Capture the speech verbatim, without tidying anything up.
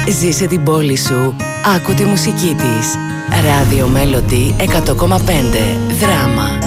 Ζήσε την πόλη σου. Άκου τη μουσική της. Ράδιο Μέλοντι εκατό κόμμα πέντε. Δράμα.